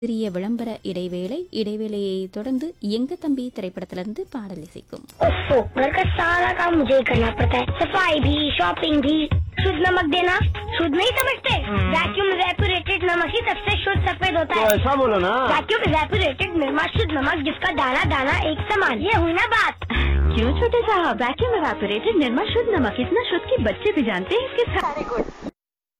சிறிய விளம்பர இடைவேளை. இடைவேளையை தொடர்ந்து எங்க தம்பி திரைப்படத்திலிருந்து பாடல் இசைக்கும். घर का सारा काम मुझे ही करना पड़ता है, सफाई भी, शॉपिंग भी। शुद्ध नमक देना शुद्ध नहीं समझते? वैक्यूम इवेपोरेटेड नमक ही सबसे शुद्ध सफेद होता है। तो ऐसा बोलो ना। वैक्यूम इवेपोरेटेड निर्मा शुद्ध नमक, जिसका दाना दाना एक समान। ये हुई ना बात। क्यों छोटे साहब, वैक्यूम इवेपोरेटेड निर्मा शुद्ध नमक इतना शुद्ध कि बच्चे भी जानते हैं इसके सारे गुण।